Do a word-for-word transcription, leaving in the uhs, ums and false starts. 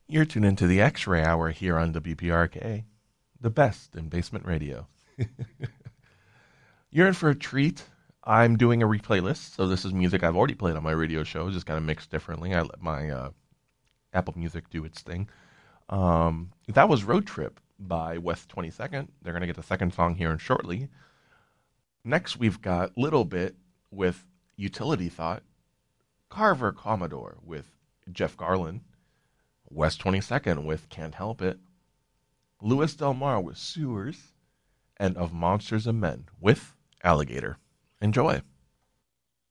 You're tuned into the X-Ray Hour here on W P R K, the best in basement radio. You're in for a treat. I'm doing a replay list, so this is music I've already played on my radio show, just kind of mixed differently. I let my uh, Apple Music do its thing. Um, that was Road Trip by West twenty-second. They're going to get the second song here in shortly. Next, we've got Little Bit with Utility Thought, Carver Commodore with Jeff Garlin, West twenty-second with Can't Help It, Louis Del Mar with Sewers, and Of Monsters and Men with Alligator. Enjoy.